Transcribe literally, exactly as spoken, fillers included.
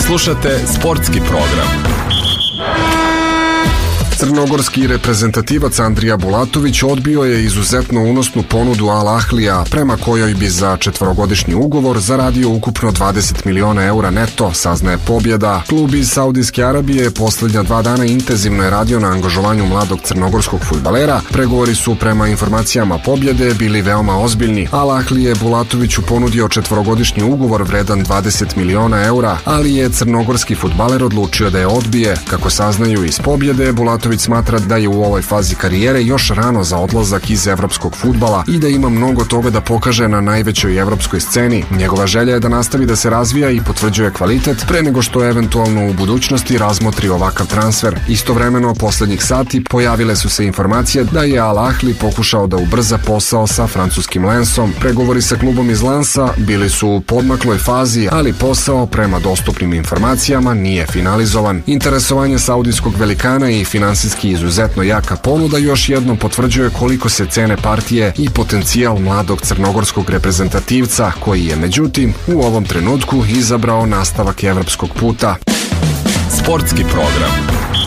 Slušate sportski program. Crnogorski reprezentativac Andrija Bulatović odbio je izuzetno unosnu ponudu Al Ahlija, prema kojoj bi za četvorogodišnji ugovor zaradio ukupno dvadeset miliona eura neto, saznaje Pobjeda. Klub iz Saudijske Arabije posljednja dva dana intenzivno je radio na angažovanju mladog crnogorskog fudbalera. Pregovori su prema informacijama Pobjede bili veoma ozbiljni. Al Ahli je Bulatoviću ponudio četvorogodišnji ugovor vredan dvadeset miliona eura, ali je crnogorski fudbaler odlučio da je odbije. Kako saznaju iz Pobjede, Bulatović smatra da je u ovoj fazi karijere još rano za odlazak iz evropskog fudbala i da ima mnogo toga da pokaže na najvećoj evropskoj sceni. Njegova želja je da nastavi da se razvija i potvrđuje kvalitet pre nego što eventualno u budućnosti razmotri ovakav transfer. Istovremeno, poslednjih sati pojavile su se informacije da je Al Ahli pokušao da ubrza posao sa francuskim Lensom. Pregovori sa klubom iz Lensa bili su u podmakloj fazi, ali posao prema dostupnim informacijama nije finalizovan. Interesovanje saudijskog velikana i finansijski izuzetno jaka ponuda još jednom potvrđuje koliko se cene partije i potencijal mladog crnogorskog reprezentativca, koji je međutim u ovom trenutku izabrao nastavak evropskog puta. Sportski program.